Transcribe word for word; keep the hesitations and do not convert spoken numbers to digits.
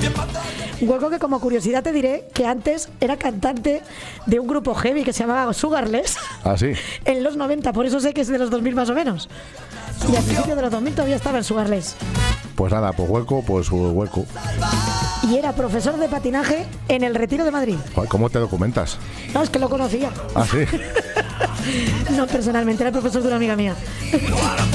Hueco que, como curiosidad, te diré que antes era cantante de un grupo heavy que se llamaba Sugarless. ¿Ah, sí? En los noventa, por eso sé que es de los dos mil más o menos. Y al principio de los dos mil todavía estaba en Sugarless. Pues nada, pues Hueco, pues Hueco. Y era profesor de patinaje en el Retiro de Madrid. ¿Cómo te documentas? No, es que lo conocía. ¿Ah, sí? No personalmente, era el profesor de una amiga mía.